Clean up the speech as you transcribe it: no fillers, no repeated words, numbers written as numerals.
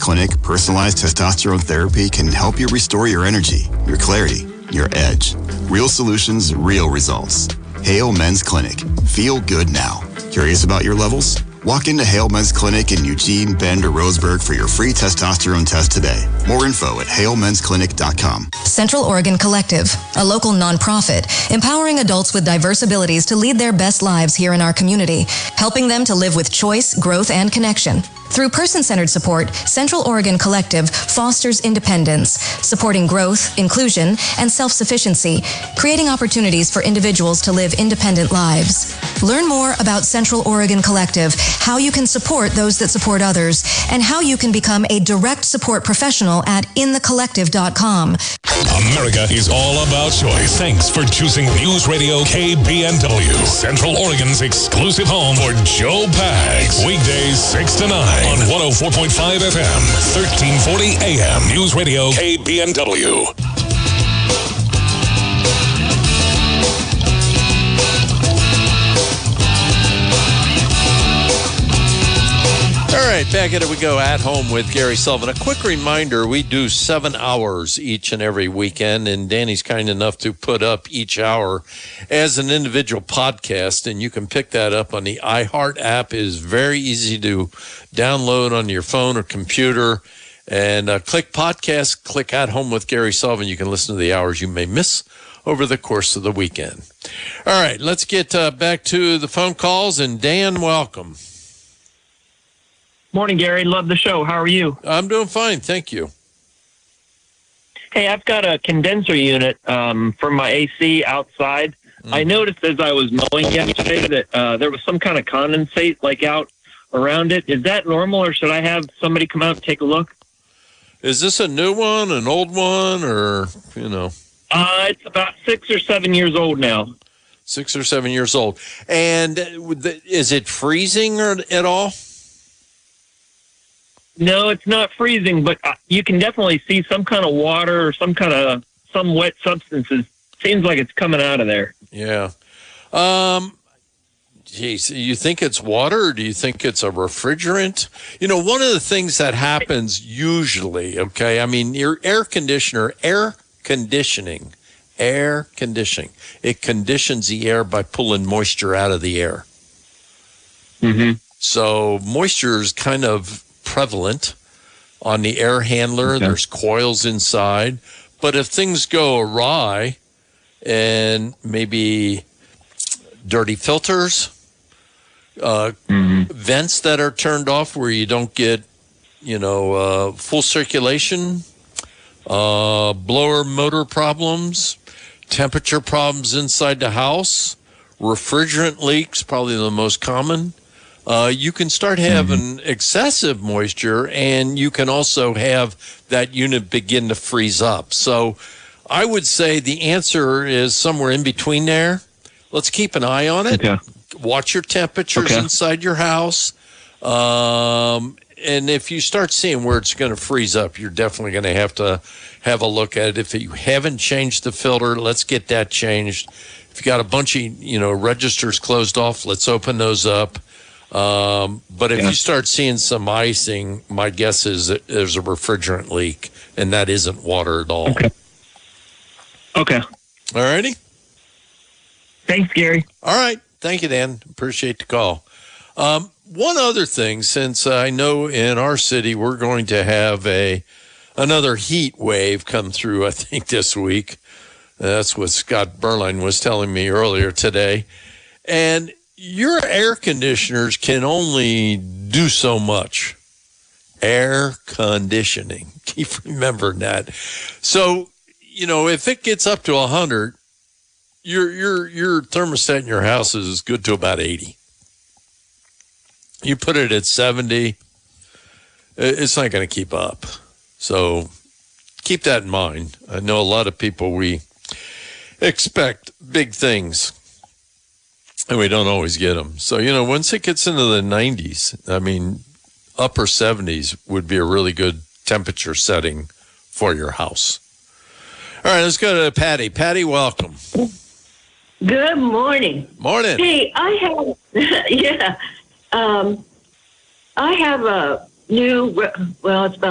Clinic personalized testosterone therapy can help you restore your energy, your clarity, your edge. Real solutions, real results. Hale Men's Clinic. Feel good now. Curious about your levels? Walk into Hale Men's Clinic in Eugene, Bend, or Roseburg for your free testosterone test today. More info at halemensclinic.com. Central Oregon Collective, a local nonprofit, empowering adults with diverse abilities to lead their best lives here in our community, helping them to live with choice, growth, and connection. Through person-centered support, Central Oregon Collective fosters independence, supporting growth, inclusion, and self-sufficiency, creating opportunities for individuals to live independent lives. Learn more about Central Oregon Collective, how you can support those that support others, and how you can become a direct support professional at inthecollective.com. America is all about choice. Thanks for choosing News Radio KBNW, Central Oregon's exclusive home for Joe Pags. Weekdays 6 to 9 on 104.5 FM, 1340 AM. News Radio KBNW. All right, back at it we go, At Home with Gary Sullivan. A quick reminder, we do 7 hours each and every weekend, and Danny's kind enough to put up each hour as an individual podcast, and you can pick that up on the iHeart app. It is very easy to download on your phone or computer, and click podcast, click At Home with Gary Sullivan. You can listen to the hours you may miss over the course of the weekend. All right, let's get back to the phone calls, and Dan, welcome. Morning, Gary. Love the show. How are you? I'm doing fine. Thank you. Hey, I've got a condenser unit for my AC outside. I noticed as I was mowing yesterday that there was some kind of condensate like out around it. Is that normal, or should I have somebody come out and take a look? Is this a new one, an old one, or, you know? It's about 6 or 7 years old now. 6 or 7 years old. And is it freezing at all? No, it's not freezing, but you can definitely see some kind of water or some wet substances. Seems like it's coming out of there. Yeah. Geez, you think it's water, or do you think it's a refrigerant? You know, one of the things that happens usually, okay, I mean, your air conditioning, it conditions the air by pulling moisture out of the air. Mm-hmm. So moisture is kind of prevalent on the air handler. Okay. There's coils inside. But if things go awry and maybe dirty filters, vents that are turned off where you don't get, full circulation, blower motor problems, temperature problems inside the house, refrigerant leaks, probably the most common. You can start having excessive moisture, and you can also have that unit begin to freeze up. So I would say the answer is somewhere in between there. Let's keep an eye on it. Okay. Watch your temperatures inside your house. And if you start seeing where it's going to freeze up, you're definitely going to have a look at it. If you haven't changed the filter, let's get that changed. If you got a bunch of, registers closed off, let's open those up. But if you start seeing some icing, my guess is that there's a refrigerant leak, and that isn't water at all. Okay. All righty. Thanks, Gary. All right. Thank you, Dan. Appreciate the call. One other thing, since I know in our city we're going to have another heat wave come through, I think, this week. That's what Scott Berline was telling me earlier today. And your air conditioners can only do so much. Air conditioning. Keep remembering that. So, if it gets up to 100, your thermostat in your house is good to about 80. You put it at 70, it's not going to keep up. So keep that in mind. I know a lot of people, we expect big things, and we don't always get them. So, once it gets into the 90s, I mean, upper 70s would be a really good temperature setting for your house. All right, let's go to Patty. Patty, welcome. Good morning. Morning. Hey, I have, I have a new, it's about